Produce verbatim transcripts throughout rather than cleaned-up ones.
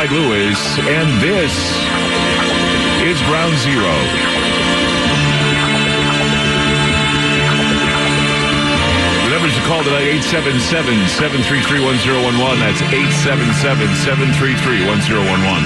Mike Lewis, and this is Ground Zero. The numbers to call tonight, eight seven seven, seven three three, one zero one one. That's eight seven seven, seven three three, one zero one one.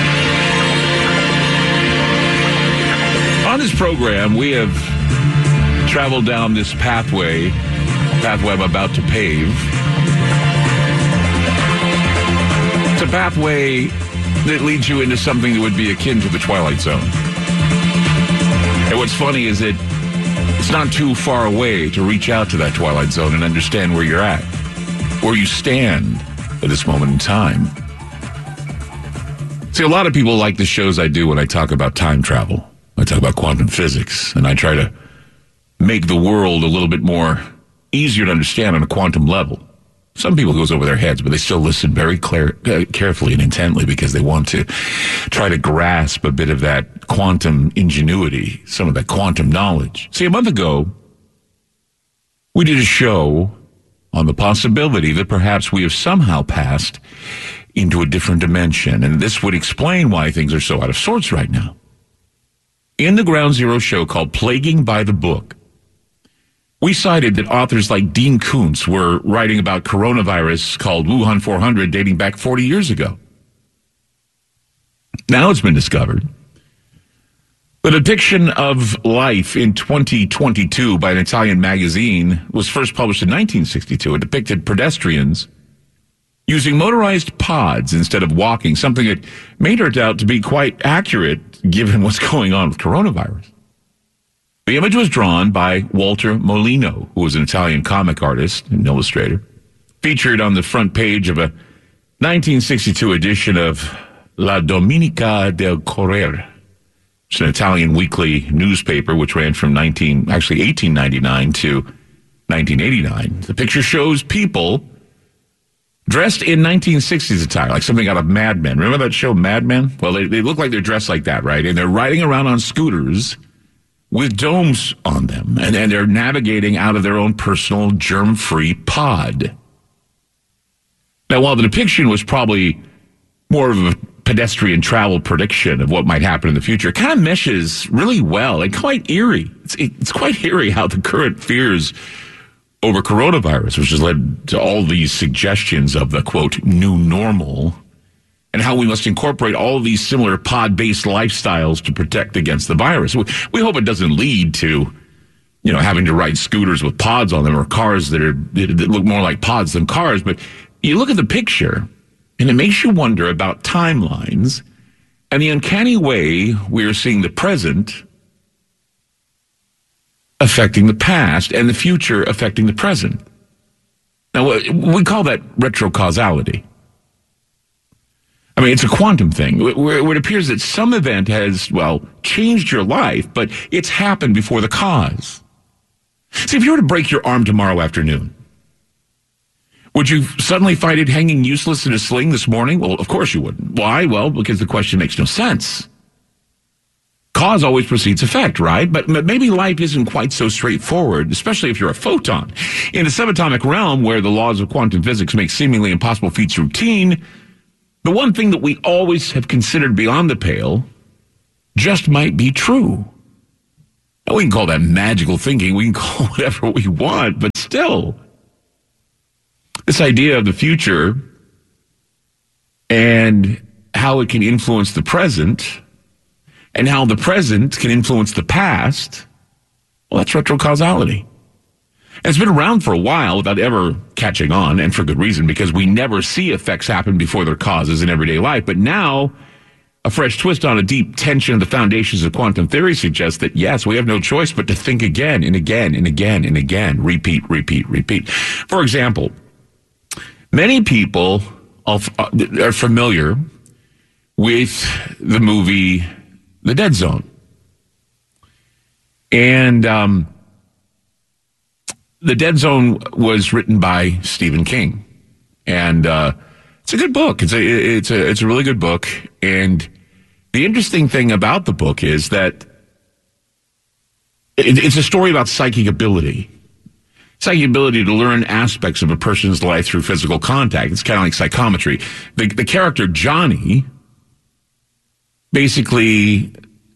On this program, we have traveled down this pathway, pathway I'm about to pave. It's a pathway that leads you into something that would be akin to the Twilight Zone. And what's funny is that it's not too far away to reach out to that Twilight Zone and understand where you're at, where you stand at this moment in time. See, a lot of people like the shows I do when I talk about time travel. I talk about quantum physics, and I try to make the world a little bit more easier to understand on a quantum level. Some people it goes over their heads, but they still listen very clear, uh, carefully and intently because they want to try to grasp a bit of that quantum ingenuity, some of that quantum knowledge. See, a month ago, we did a show on the possibility that perhaps we have somehow passed into a different dimension, and this would explain why things are so out of sorts right now. In the Ground Zero show called Plaguing by the Book, we cited that authors like Dean Koontz were writing about coronavirus called Wuhan four hundred dating back forty years ago. Now it's been discovered the depiction of life in twenty twenty-two by an Italian magazine was first published in nineteen sixty-two. It depicted pedestrians using motorized pods instead of walking, something that may turn out to be quite accurate given what's going on with coronavirus. The image was drawn by Walter Molino, who was an Italian comic artist and illustrator, featured on the front page of a nineteen sixty-two edition of La Domenica del Corriere. It's an Italian weekly newspaper which ran from nineteen, actually eighteen ninety-nine to nineteen eighty-nine. The picture shows people dressed in nineteen sixties attire, like something out of Mad Men. Remember that show Mad Men? Well, they, they look like they're dressed like that, right? And they're riding around on scooters with domes on them, and, and they're navigating out of their own personal germ-free pod. Now, while the depiction was probably more of a pedestrian travel prediction of what might happen in the future, it kind of meshes really well and quite eerie. It's, it's quite eerie how the current fears over coronavirus, which has led to all these suggestions of the, quote, new normal, and how we must incorporate all these similar pod-based lifestyles to protect against the virus. We, we hope it doesn't lead to, you know, having to ride scooters with pods on them or cars that are that look more like pods than cars. But you look at the picture, and it makes you wonder about timelines and the uncanny way we are seeing the present affecting the past and the future affecting the present. Now, we call that retrocausality. I mean, it's a quantum thing where it appears that some event has, well, changed your life, but it's happened before the cause. See, if you were to break your arm tomorrow afternoon, would you suddenly find it hanging useless in a sling this morning? Well, of course you wouldn't. Why? Well, because the question makes no sense. Cause always precedes effect, right? But maybe life isn't quite so straightforward, especially if you're a photon. In the subatomic realm, where the laws of quantum physics make seemingly impossible feats routine, the one thing that we always have considered beyond the pale just might be true. Now, we can call that magical thinking. We can call it whatever we want, but still, this idea of the future and how it can influence the present and how the present can influence the past, well, that's retrocausality. And it's been around for a while without ever catching on, and for good reason, because we never see effects happen before their causes in everyday life. But now, a fresh twist on a deep tension of the foundations of quantum theory suggests that, yes, we have no choice but to think again and again and again and again. Repeat, repeat, repeat. For example, many people are familiar with the movie The Dead Zone. And um, The Dead Zone was written by Stephen King. And uh, it's a good book. It's a, it's a, it's a really good book. And the interesting thing about the book is that it, it's a story about psychic ability. It's like the ability to learn aspects of a person's life through physical contact. It's kind of like psychometry. The, the character Johnny basically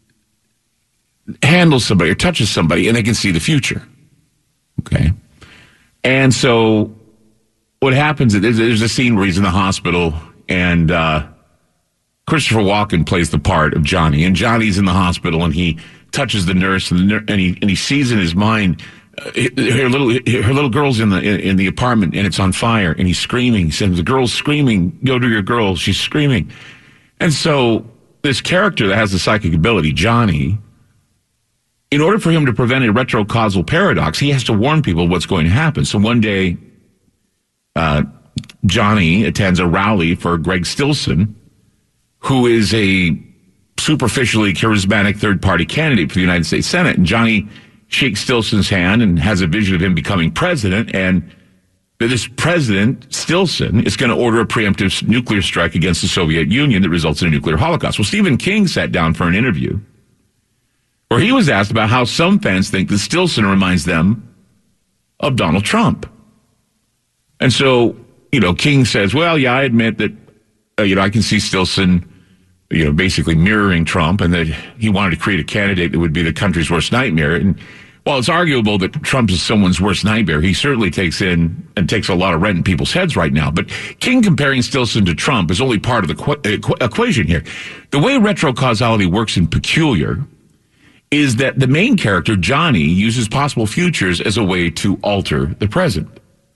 handles somebody or touches somebody and they can see the future. Okay. And so what happens is there's a scene where he's in the hospital and uh, Christopher Walken plays the part of Johnny. And Johnny's in the hospital and he touches the nurse and, the ner- and, he, and he sees in his mind uh, her little her little girl's in the in, in the apartment and it's on fire and he's screaming. He says, the girl's screaming. Go to your girl. She's screaming. And so this character that has the psychic ability, Johnny, in order for him to prevent a retrocausal paradox, he has to warn people what's going to happen. So one day, uh, Johnny attends a rally for Greg Stilson, who is a superficially charismatic third-party candidate for the United States Senate. And Johnny shakes Stilson's hand and has a vision of him becoming president. And this president, Stilson, is going to order a preemptive nuclear strike against the Soviet Union that results in a nuclear holocaust. Well, Stephen King sat down for an interview where he was asked about how some fans think that Stilson reminds them of Donald Trump. And so, you know, King says, well, yeah, I admit that, uh, you know, I can see Stilson, you know, basically mirroring Trump and that he wanted to create a candidate that would be the country's worst nightmare. And while it's arguable that Trump is someone's worst nightmare, he certainly takes in and takes a lot of rent in people's heads right now. But King comparing Stilson to Trump is only part of the qu- equ- equation here. The way retrocausality works in Peculiar is that the main character, Johnny, uses possible futures as a way to alter the present.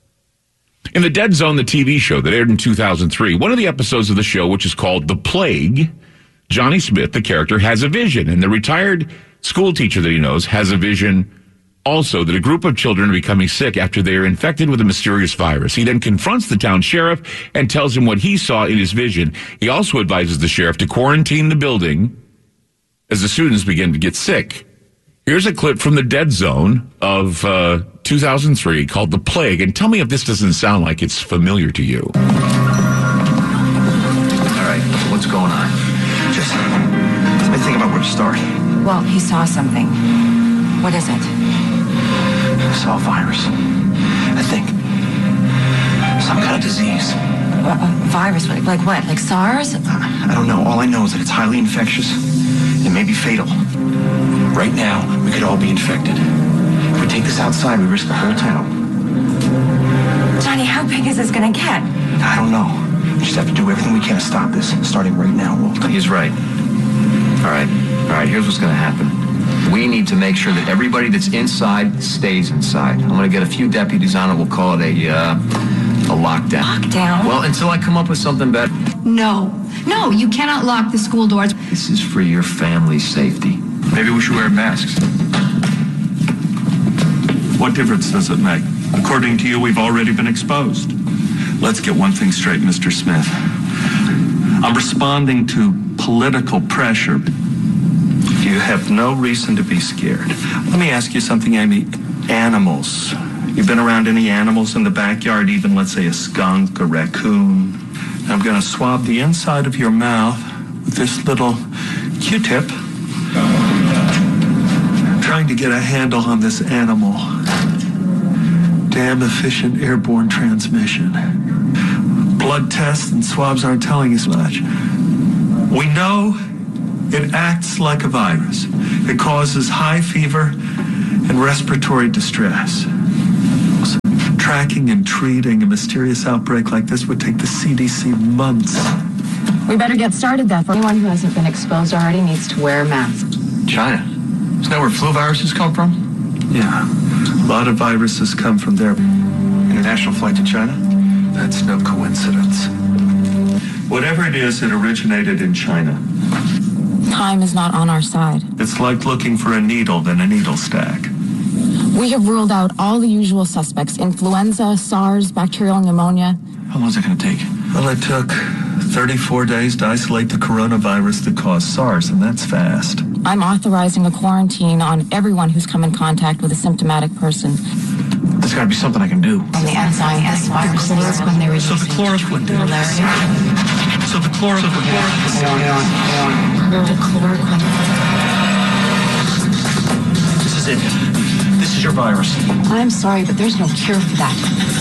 In The Dead Zone, the T V show that aired in two thousand three, one of the episodes of the show, which is called The Plague, Johnny Smith, the character, has a vision, and the retired school teacher that he knows has a vision also that a group of children are becoming sick after they are infected with a mysterious virus. He then confronts the town sheriff and tells him what he saw in his vision. He also advises the sheriff to quarantine the building as the students begin to get sick. Here's a clip from The Dead Zone of uh, two thousand three called The Plague, and tell me if this doesn't sound like it's familiar to you. All right, what's going on? Just let me think about where to start. Well, he saw something. What is it? I saw a virus. I think some kind of disease. A, a virus? Like what? Like SARS? I don't know. All I know is that it's highly infectious. It may be fatal. Right now, we could all be infected. If we take this outside, we risk the whole town. Johnny, how big is this gonna get? I don't know. We just have to do everything we can to stop this, starting right now, Walt. He's right. All right. All right, here's what's going to happen. We need to make sure that everybody that's inside stays inside. I'm going to get a few deputies on it. We'll call it a, uh, a lockdown. Lockdown? Well, until I come up with something better. No. No, you cannot lock the school doors. This is for your family's safety. Maybe we should wear masks. What difference does it make? According to you, we've already been exposed. Let's get one thing straight, Mister Smith. I'm responding to political pressure. You have no reason to be scared. Let me ask you something, Amy. Animals. You've been around any animals in the backyard, even, let's say, a skunk, a raccoon? I'm going to swab the inside of your mouth with this little Q-tip. Trying to get a handle on this animal. Damn efficient airborne transmission. Blood tests and swabs aren't telling us much. We know it acts like a virus. It causes high fever and respiratory distress. So tracking and treating a mysterious outbreak like this would take the C D C months. We better get started then. For anyone who hasn't been exposed already needs to wear a mask. China. Isn't that where flu viruses come from? Yeah, a lot of viruses come from there. International flight to China? That's no coincidence. Whatever it is, it originated in China. Time is not on our side. It's like looking for a needle in a needle stack. We have ruled out all the usual suspects: influenza, SARS, bacterial pneumonia. How long is it going to take? Well, it took thirty-four days to isolate the coronavirus that caused SARS, and that's fast. I'm authorizing a quarantine on everyone who's come in contact with a symptomatic person. There's got to be something I can do. And the enzyme S virus when they were So the chloroquine. So the chloroquine. The chloroquine. This is it. This is your virus. I'm sorry, but there's no cure for that.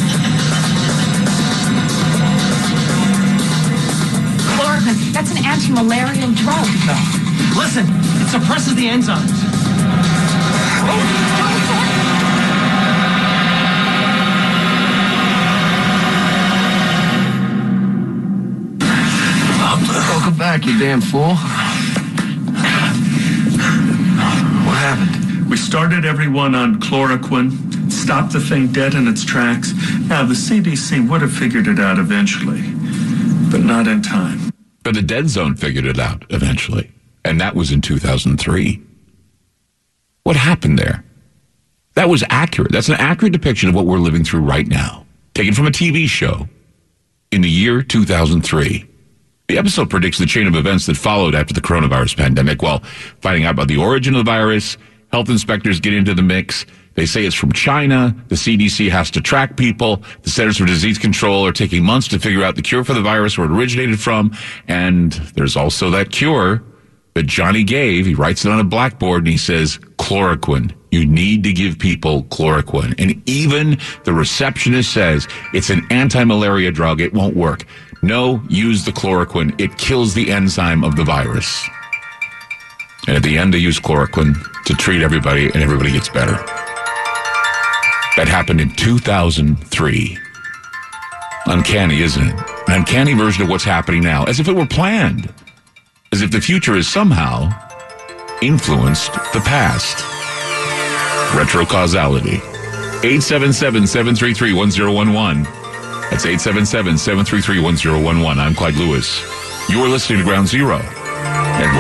Chloroquine, that's an anti-malarial drug. No. Listen, it suppresses the enzymes. Welcome back, you damn fool. What happened? We started everyone on chloroquine, stopped the thing dead in its tracks. Now, the C D C would have figured it out eventually, but not in time. But the Dead Zone figured it out eventually, and that was in two thousand three. What happened there? That was accurate. That's an accurate depiction of what we're living through right now, taken from a T V show in the year two thousand three. The episode predicts the chain of events that followed after the coronavirus pandemic. While finding out about the origin of the virus, health inspectors get into the mix. They say it's from China. The C D C has to track people. The Centers for Disease Control are taking months to figure out the cure for the virus, where it originated from. And there's also that cure that Johnny gave. He writes it on a blackboard and he says, chloroquine. You need to give people chloroquine. And even the receptionist says it's an anti-malaria drug. It won't work. No, use the chloroquine. It kills the enzyme of the virus. And at the end, they use chloroquine to treat everybody, and everybody gets better. That happened in two thousand three. Uncanny, isn't it? An uncanny version of what's happening now, as if it were planned. As if the future has somehow influenced the past. Retrocausality. eight seven seven, seven three three, one zero one one. That's eight seven seven, seven three three, one zero one one. I'm Clyde Lewis. You are listening to Ground Zero.